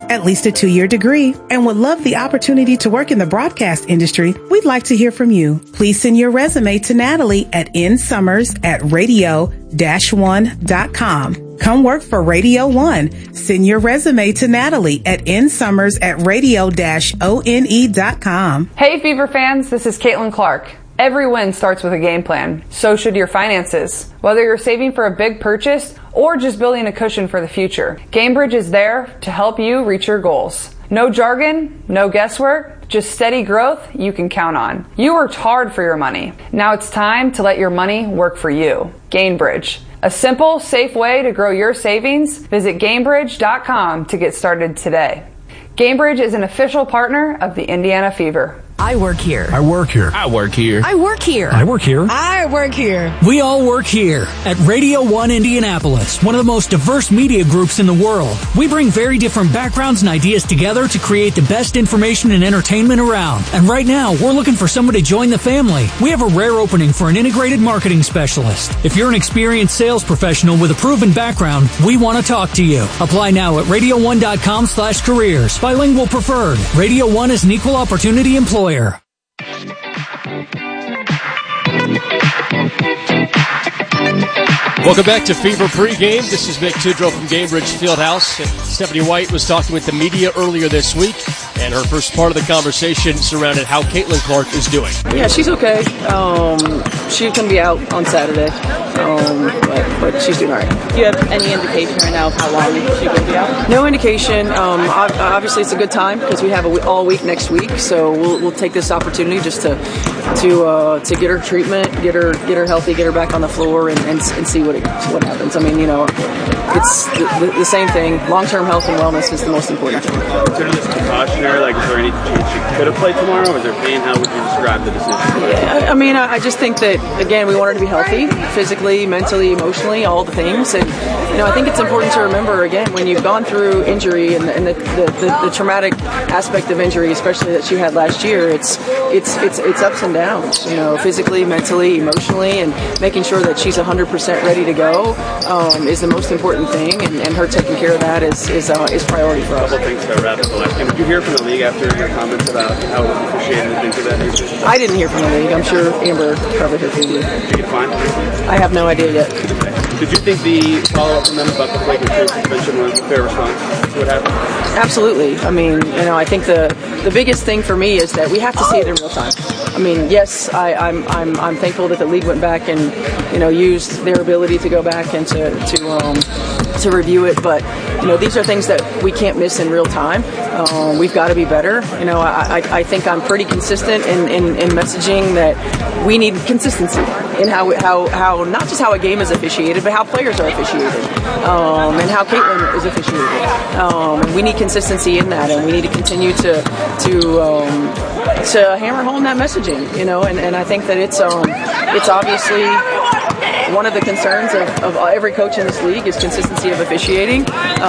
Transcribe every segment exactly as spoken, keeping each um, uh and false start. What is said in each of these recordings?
at least a two-year degree, and would love the opportunity to work in the broadcast industry, we'd like to hear from you. Please send your resume to Natalie at nsummers at radio dash one dot com. Come work for Radio One. Send your resume to Natalie at nsummers at radio dash one dot com. Hey Fever fans, this is Caitlin Clark. Every win starts with a game plan. So should your finances. Whether you're saving for a big purchase or just building a cushion for the future, GameBridge is there to help you reach your goals. No jargon, no guesswork, just steady growth you can count on. You worked hard for your money. Now it's time to let your money work for you. GameBridge. A simple, safe way to grow your savings. Visit Gamebridge dot com to get started today. GameBridge is an official partner of the Indiana Fever. I work here. I work here. I work here. I work here. I work here. I work here. We all work here at Radio One Indianapolis, one of the most diverse media groups in the world. We bring very different backgrounds and ideas together to create the best information and entertainment around. And right now, we're looking for someone to join the family. We have a rare opening for an integrated marketing specialist. If you're an experienced sales professional with a proven background, we want to talk to you. Apply now at radio one dot com slash careers. Bilingual preferred. Radio One is an equal opportunity employer. Welcome back to Fever Pregame. This is Mick Tidrow from Gamebridge Fieldhouse. Stephanie White was talking with the media earlier this week, and her first part of the conversation surrounded how Caitlin Clark is doing. Yeah, she's okay. Um, she's going to be out on Saturday, um, but, but she's doing all right. Do you have any indication right now of how long she's going to be out? No indication. Um, obviously, it's a good time because we have a, all week next week, so we'll, we'll take this opportunity just to to uh, to get her treatment, get her get her healthy, get her back on the floor, and, and, and see what it, what happens. I mean, you know, it's the, the same thing. Long-term health and wellness is the most important thing. Considering this precautionary, like, is there any chance she could have played tomorrow? Was there pain? How would you describe the decision? Yeah, I mean, I just think that, again, we want her to be healthy, physically, mentally, emotionally, all the things. And, you know, I think it's important to remember, again, when you've gone through injury and the, and the, the, the, the traumatic aspect of injury, especially that she had last year, it's it's it's it's ups and downs, you know, physically, mentally, emotionally, and making sure that she's one hundred percent ready to go um, is the most important thing, and, and her taking care of that is is, uh, is priority for us. A couple things to wrap up the last game. Did you hear from the league after your comments about how it was officiated and things of that nature? I didn't hear from the league. I'm sure Amber covered her for you. Did you get fined? I have no idea yet. Did you think the follow-up from them about the Blake and Trade suspension was a fair response to what happened? Absolutely. I mean, you know, I think the the biggest thing for me is that we have to see it in real time. I mean, yes, I, I'm I'm I'm thankful that the league went back and, you know, used their ability to go back and to to um, to review it, but you know, these are things that we can't miss in real time. Um, we've got to be better. You know, I, I, I think I'm pretty consistent in, in, in messaging that we need consistency in how how how not just how a game is officiated, but how players are officiated, um, and how Caitlin is officiated. Um, and we need consistency in that, and we need to continue to to um, to hammer home that messaging. You know, and, and I think that it's um, it's obviously one of the concerns of, of every coach in this league is consistency of officiating.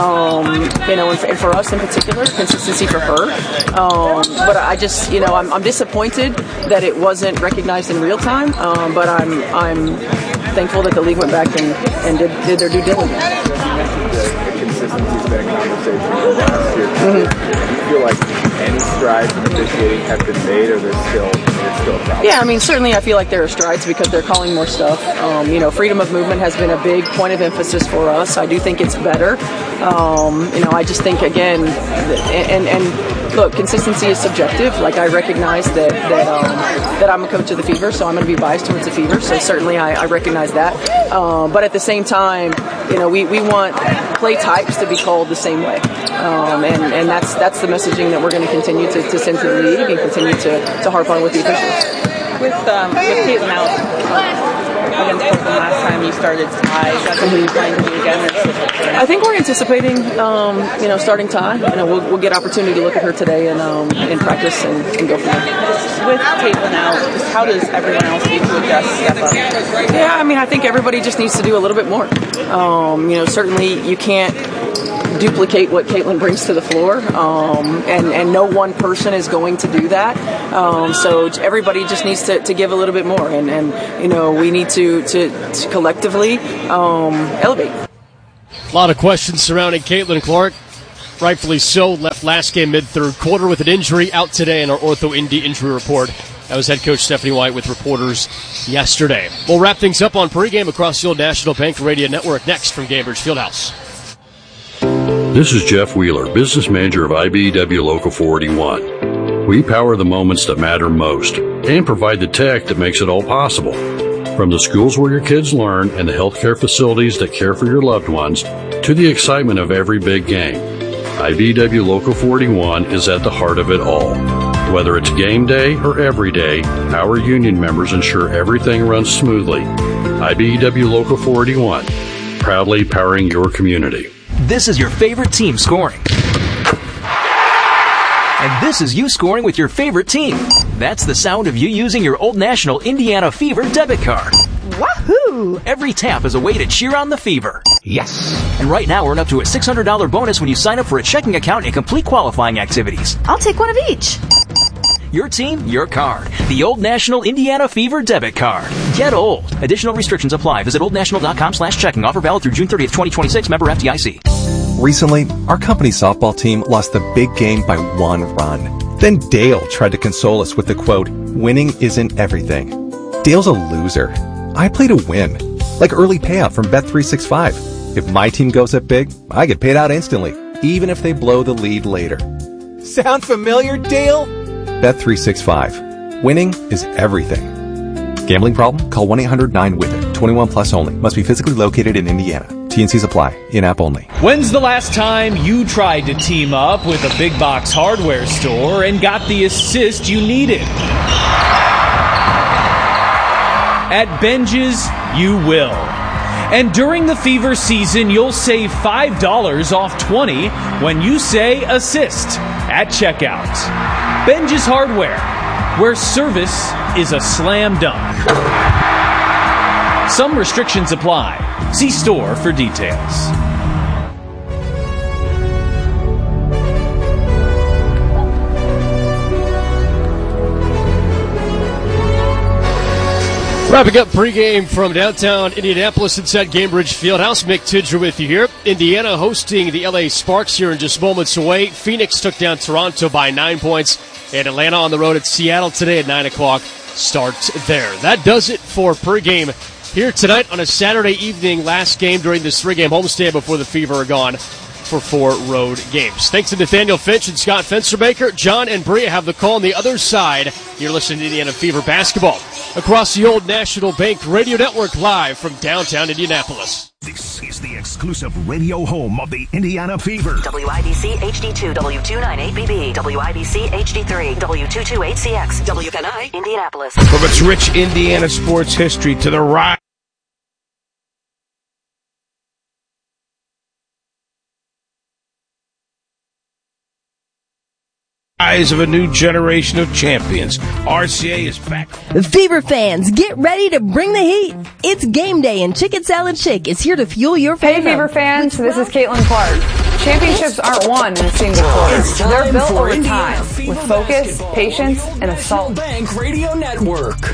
Um, you know, and for, and for us in particular, consistency for her. Um, but I just, you know, I'm, I'm disappointed that it wasn't recognized in real time. Um, but I'm I'm thankful that the league went back and, and did, did their due diligence. Consistency's been a conversation last year. Mm-hmm. Do you feel like any strides in officiating have been made, or there's still there's still a problem? Yeah, I mean, certainly I feel like there are strides because they're calling more stuff. Um, you know, freedom of movement has been a big point of emphasis for us. I do think it's better. Um, you know, I just think, again, and and look, consistency is subjective. Like, I recognize that that um, that I'm a coach of the Fever, so I'm going to be biased towards the Fever. So certainly I, I recognize that. Um, but at the same time, you know, we, we want play types to be called the same way, um, and and that's that's the messaging that we're going to continue to, to send to the league and continue to, to harp on with the officials. With um, with Caitlin out uh, against Portland last time you started Ty, is that something you're planning to do again? I think we're anticipating, um, you know, starting Ty. You know, we'll, we'll get opportunity to look at her today and um, in practice and, and go from there. With Caitlin out, just how does everyone else need to adjust, step up? Yeah, I mean, I think everybody just needs to do a little bit more. Um, you know, certainly you can't duplicate what Caitlin brings to the floor, um, and, and no one person is going to do that. Um, so everybody just needs to, to give a little bit more, and, and you know, we need to, to, to collectively um, elevate. A lot of questions surrounding Caitlin Clark. rightfully so, left last game mid-third quarter with an injury, out today in our Ortho Indy injury report. That was head coach Stephanie White with reporters yesterday. We'll wrap things up on pregame across the Old National Bank Radio Network next from Gainbridge Fieldhouse. This is Jeff Wheeler, business manager of I B E W Local four eighty-one. We power the moments that matter most and provide the tech that makes it all possible. From the schools where your kids learn and the healthcare facilities that care for your loved ones to the excitement of every big game, I B E W Local four eighty-one is at the heart of it all. Whether it's game day or every day, our union members ensure everything runs smoothly. I B E W Local four eighty-one, proudly powering your community. This is your favorite team scoring. And this is you scoring with your favorite team. That's the sound of you using your Old National Indiana Fever debit card. Wahoo! Every tap is a way to cheer on the Fever. Yes! And right now, earn up to a six hundred dollars bonus when you sign up for a checking account and complete qualifying activities. I'll take one of each. Your team, your card. The Old National Indiana Fever debit card. Get old. Additional restrictions apply. Visit oldnational.com slash checking. Offer valid through June thirtieth, twenty twenty-six. Member F D I C. Recently, our company softball team lost the big game by one run. Then Dale tried to console us with the quote, "Winning isn't everything." Dale's a loser. I play to win. Like early payout from Bet three sixty-five. If my team goes up big, I get paid out instantly, even if they blow the lead later. Sound familiar, Dale? Bet three sixty-five. Winning is everything. Gambling problem? Call one eight hundred nine W I T H It. twenty-one plus only. Must be physically located in Indiana. T and Cs apply. In-app only. When's the last time you tried to team up with a big box hardware store and got the assist you needed? At Benji's, you will. And during the Fever season, you'll save five dollars off twenty when you say assist at checkout. Benji's Hardware, where service is a slam dunk. Some restrictions apply. See store for details. Wrapping up pregame from downtown Indianapolis inside Gainbridge Fieldhouse. Mick Tidger with you here. Indiana hosting the L A Sparks here in just moments away. Phoenix took down Toronto by nine points. And Atlanta on the road at Seattle today at nine o'clock. Start there. That does it for pregame here tonight on a Saturday evening. Last game during this three-game homestand before the Fever are gone for four road games. Thanks to Nathaniel Finch and Scott Fensterbaker. John and Bria have the call on the other side. You're listening to Indiana Fever basketball across the Old National Bank Radio Network, live from downtown Indianapolis. This is the exclusive radio home of the Indiana Fever. W I B C H D two, W two ninety-eight B B, W I B C H D three, W two twenty-eight C X, W N I, Indianapolis. From its rich Indiana sports history to the rise of a new generation of champions, R C A is back. Fever fans, get ready to bring the heat. It's game day and Chicken Salad Shake is here to fuel your Hey, fandom. Fever fans, this is Caitlin Clark. Championships aren't won in a single quarter. They're built over time with focus, patience, and assault. Bank Radio Network.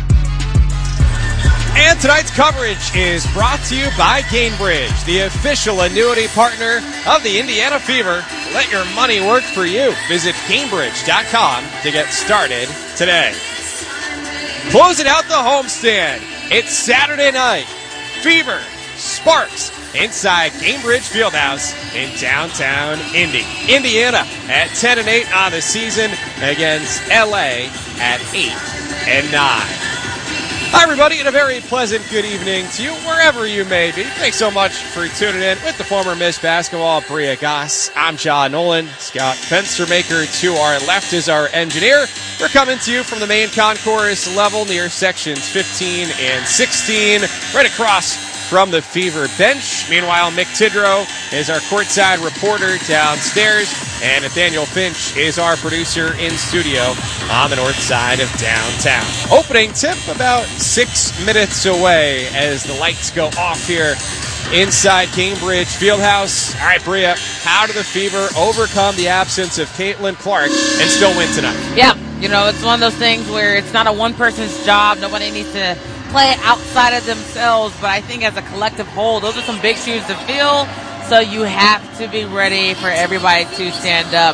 And tonight's coverage is brought to you by Gainbridge, the official annuity partner of the Indiana Fever. Let your money work for you. Visit Gainbridge dot com to get started today. Closing out the homestand. It's Saturday night. Fever, Sparks, inside Gainbridge Fieldhouse in downtown Indy. Indiana at ten and eight on the season against L A at eight and nine. Hi, everybody, and a very pleasant good evening to you, wherever you may be. Thanks so much for tuning in with the former Miss Basketball, Bria Goss. I'm John Nolan. Scott Fenstermaker to our left is our engineer. We're coming to you from the main concourse level near sections fifteen and sixteen, right across from the Fever bench. Meanwhile, Mick Tidrow is our courtside reporter downstairs, and Nathaniel Finch is our producer in studio on the north side of downtown. Opening tip about six minutes away as the lights go off here inside Gainbridge Fieldhouse. All right, Bria, how do the Fever overcome the absence of Caitlin Clark and still win tonight? Yeah, you know, it's one of those things where it's not a one-person's job. Nobody needs to play outside of themselves, but I think as a collective whole, those are some big shoes to fill. So you have to be ready for everybody to stand up.